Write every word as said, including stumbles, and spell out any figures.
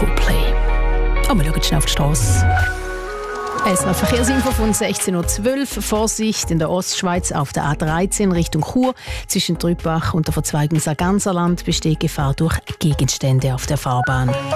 Coldplay. Aber wir schauen schnell auf die Strasse. Es ist noch Verkehrsinfo von sechzehn Uhr zwölf. Vorsicht in der Ostschweiz auf der A dreizehn Richtung Chur. Zwischen Trüppach und der Verzweigung Sarganserland besteht Gefahr durch Gegenstände auf der Fahrbahn.